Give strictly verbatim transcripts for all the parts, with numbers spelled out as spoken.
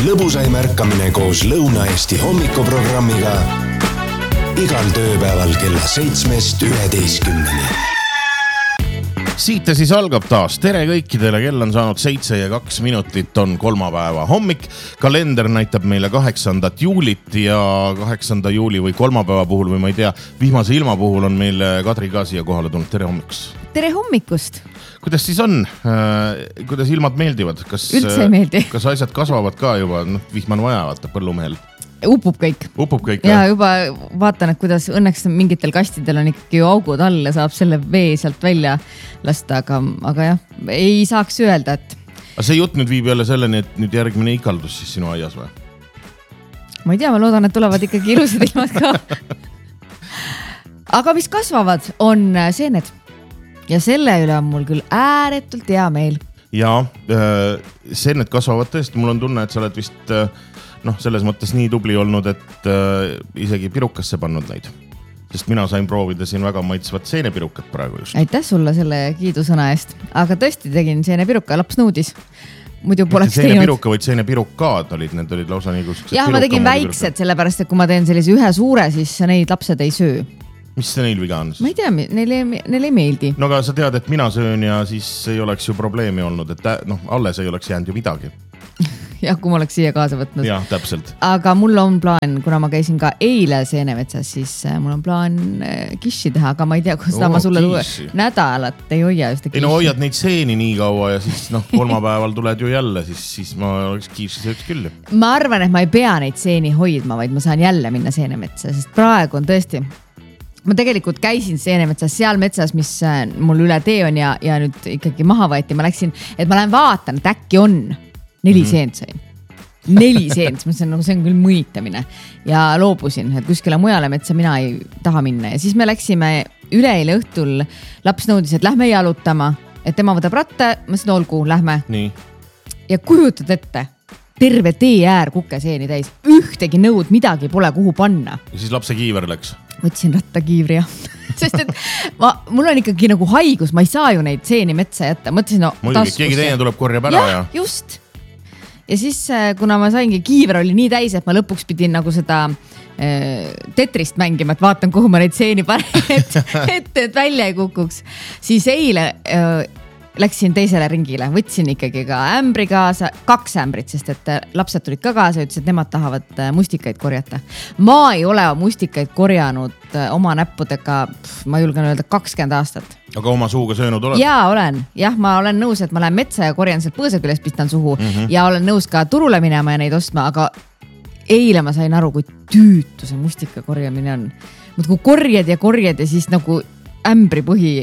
lõbusaim ärkamine koos Lõuna-Eesti hommikuprogrammiga igal tööpäeval kella seitsmest üheteistkümneni. Siit siis algab taas. Tere kõikidele, kell on saanud seitse ja kaks minutit, on kolmapäeva hommik. Kalender näitab meile kaheksandat juulit ja kaheksanda juuli või kolmapäeva puhul või ma ei tea, vihmase ilma puhul on meil Kadri ka siia kohale tulnud. Tere hommikust. Tere hommikust. Kuidas siis on? Kuidas ilmad meeldivad? Kas, Üldse ei meeldi. Kas asjad kasvavad ka juba? No, vihma on vaja, vaata, põllumehel. Upub kõik. Upub kõik. Ja juba vaatan, et kuidas õnneks mingitel kastidel on ikkagi ju augud all ja saab selle vee sealt välja lasta, aga, aga jah, ei saaks öelda, et... Aga see jutt nüüd viib jälle selleni, et nüüd järgmine ikaldus siis sinu aias või? Ma ei tea, ma loodan, et tulevad ikkagi ilusad ilmad ka. Aga mis kasvavad, on seened. Ja selle üle on mul küll ääretult hea meel. Ja seened kasvavad tõesti. Mul on tunne, et sa oled vist... noh, selles mõttes nii tubli olnud, et äh, isegi pirukasse pannud neid. Sest mina sain proovida siin väga maitsvat seenepirukat praegu just. Aitäh sulle selle kiidusõna eest. Aga tõesti tegin seenepiruka, laps nõudis. Muidu poleks teinud. Seenepiruka, vaid seenepirukad olid, need olid lausa nii kus... Jah, ma tegin väiksed, sellepärast, et kui ma teen sellise ühe suure, siis neid lapsed ei söö. Mis see neil viga on? Ma ei tea, neil ei, neil ei meeldi. No aga sa tead, et mina söön ja siis ei oleks ju probleemi olnud, et noh, alles ei oleks jäänud ju midagi. Jah, kui ma oleks siia kaasa võtnud. Jah, täpselt. Aga mul on plaan, kuna ma käisin ka eile Seenemetsas, siis mul on plaan kiši teha, aga ma ei tea, kus ta oh, ma sulle tuue. Nädalat ei hoia just kiši. Ei no hoiad neid seeni nii kaua ja siis noh, kolmapäeval tuled ju jälle, siis, siis ma oleks kiši sööks küll. Ma arvan, et ma ei pea neid seeni hoidma, vaid ma saan jälle minna Seenemetsa, sest praegu on tõesti... Ma tegelikult käisin Seenemetsas seal metsas, mis mul üle tee on ja, ja nüüd ikkagi maha võeti. Ma läksin, et ma lähen vaatan, et äkki on neli mm-hmm. seent sain. Neli seent, see on, see on küll mõnitamine. Ja loobusin, et kuskile mujale metsa mina ei taha minna. Ja siis me läksime üleeile õhtul, laps nõudis, et lähme jalutama, et tema võtab ratta, ma ütlesin, olgu, lähme. Nii. Ja kujutad ette, terve tee äär kukeseeni täis. Ühtegi nõud, midagi pole kuhu panna. Ja siis lapse kiiver läks. Võtsin rattakiivri ja sest et ma, mul on ikkagi nagu haigus, ma ei saa ju neid seeni metsa jätta. Mõtlesin, no muidugi, keegi teine tuleb korjab ära ja, ja... just. Ja siis, kuna ma saingi, kiiver oli nii täis, et ma lõpuks pidin nagu seda äh, tetrist mängima, et vaatan, kuhu ma neid seeni panen, et, et, et välja ei kukuks. Siis eile äh, läksin teisele ringile, võtsin ikkagi ka ämbri kaasa, kaks ämbrit, sest et lapsed tulid ka kaasa ja ütlesid, et nemad tahavad mustikaid korjata. Ma ei ole mustikaid korjanud oma näppudega, ma julgen öelda, kakskümmend aastat. Aga oma suuga söönud oled? Jaa, olen. Jah, ma olen nõus, et ma lähen metsa ja korjan sealt põõsa küljest, pistan suhu mm-hmm. ja olen nõus ka turule minema ja neid ostma, aga eile ma sain aru, kui tüütu see mustika korjamine on. Kui korjad ja korjad ja siis nagu ämbri põhi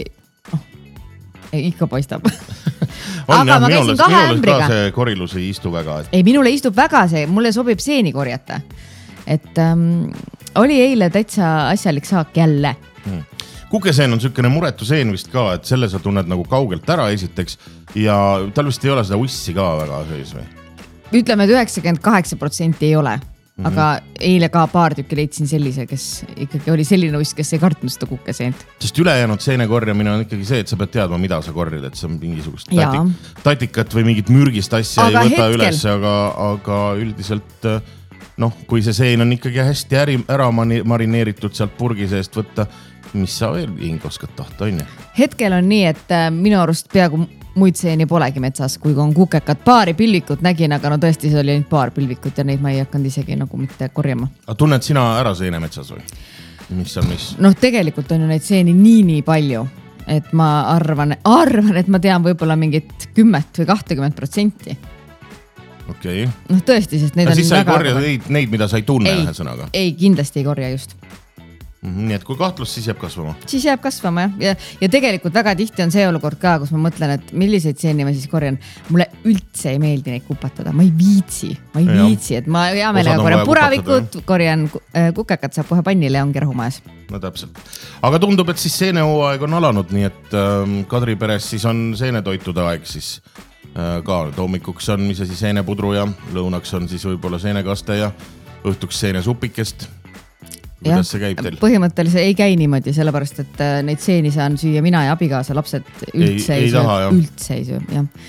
ei, ikka paistab. On, aga jah, ma käisin minulest, kahe ämbriga. See korilus ei istu väga. Et... ei, minule istub väga see, mulle sobib seeni korjata. Et ähm, oli eile täitsa asjalik saak jälle. Hmm. Kukeseen on sükene muretu seen vist ka, et selle sa tunned nagu kaugelt ära esiteks ja tal vist ei ole seda ussi ka väga sees või? Ütleme, et üheksakümmend kaheksa protsenti ei ole. Mm-hmm. Aga eile ka paar tükki leidsin sellise, kes ikkagi oli selline uss, kes ei kartnud seda kukeseent. Sest ülejäänud seene korjamine on ikkagi see, et sa pead teadma, mida sa korjad, et see on mingisugust tatik, tatikat või mingit mürgist asja aga ei võta hetkel... üles, aga, aga üldiselt noh, kui see seen on ikkagi hästi äri, ära marineeritud sealt purgi seest võtta, mis sa veel hing oskad tahta, on ju? Hetkel on nii, et minu arust peaaegu muid seeni polegi metsas, kui on kukekad. Paari pilvikut nägin, aga no tõesti see oli ainult paar pilvikut ja neid ma ei hakanud isegi nagu mitte korjama. Aga tunned sina ära seene metsas või? Mis on mis? Noh, tegelikult on ju neid seeni nii, nii palju, et ma arvan, arvan, et ma tean võib-olla mingit kümmet või kahtekümmet protsenti. Okei. Okay. Noh, tõesti, sest neid ja on siis väga... sa ei korja neid, neid, mida sa ei tunne ei, ühe sõnaga? Ei, kindlasti ei korja just. Nii et kui kahtlus, siis jääb kasvama. Siis jääb kasvama, jah. Ja, ja tegelikult väga tihti on see olukord ka, kus ma mõtlen, et milliseid seeni ma siis korjan. Mulle üldse ei meeldi neid kupatada. Ma ei viitsi. Ma ei ja, viitsi, et ma hea meelega korjan puravikut, korjan kukekad, saab kohe pannile ja ongi rahumajas. No täpselt. Aga tundub, et siis seenehooaeg on alanud, nii et ähm, Kadri peres siis on seenetoitude aeg siis äh, ka. Hommikuks on mis asi seenepudru ja lõunaks on siis võib-olla seenekaste ja õhtuks seenesupikest. Kuidas see käib teil? Põhimõtteliselt ei käi niimoodi, sellepärast, et neid seeni saan süüa mina ja abikaasa, lapsed üldse ei, ei, ei, taha, söö, üldse ei söö. Jah.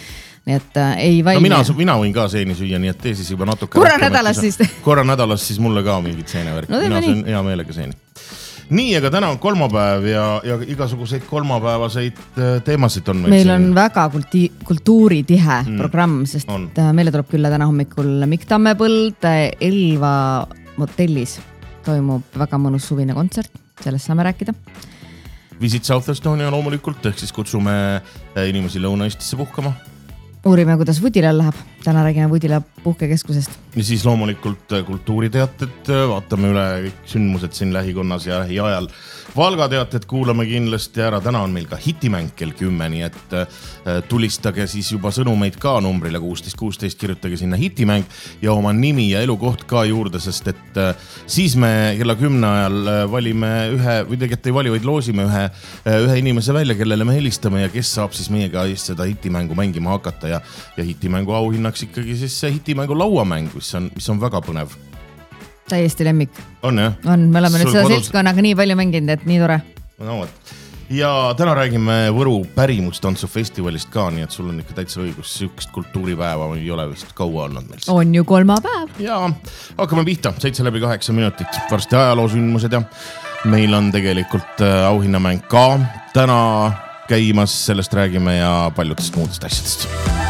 nii et äh, ei vaimi. No mina, mina võin ka seeni süüa, nii et tee siis juba natuke. Korra nädalas siis. Korra nädalas siis mulle ka mingid seenevärk. No, mina söön hea meelega seeni. Nii, aga täna on kolmapäev ja, ja igasuguseid kolmapäevaseid teemasid on meil. Meil on siin väga kulti, kultuuritihe mm. programm, sest on. Meile tuleb külla täna hommikul Mikk Tammepõld Elva motellis. Toimub väga mõnus suvine kontsert, sellest saame rääkida. Visit South Estonia loomulikult, ehk siis kutsume inimesi Lõuna-Eestisse puhkama. Uurime, kuidas Vudilal läheb. Täna räägime Vudila puhkekeskusest. Ja siis loomulikult kultuuriteated, vaatame üle kõik sündmused siin lähikonnas ja lähiajal. Valga teated kuulame kindlasti ära. Täna on meil ka hitimäng kell kümme, nii et tulistage siis juba sõnumeid ka numbrile kuusteist kuusteist, kirjutage sinna hitimäng ja oma nimi ja elukoht ka juurde, sest et siis me kella kümne ajal valime ühe, või tegelikult ei vali, vaid loosime ühe, ühe inimese välja, kellele me helistame ja kes saab siis meiega seda hitimängu mängima hakata ja, ja hitimängu auhinnaks ikkagi siis see hitimängu lauamäng, mis on, mis on väga põnev. Täiesti lemmik. On jah? On, me oleme Sul nüüd seda kodus... seltskonnaga nii palju mänginud, et nii tore. No, võt. Ja täna räägime Võru pärimustantsufestivalist ka, nii et sul on ikka täitsa õigus, sükst kultuuripäeva ei ole vist kaua olnud meil. On ju kolmapäev. Ja hakkame pihta, seitse läbi kaheksa minutit, varsti ajaloosündmused ja meil on tegelikult auhinnamäng ka täna käimas, sellest räägime ja paljudest muudest asjadest.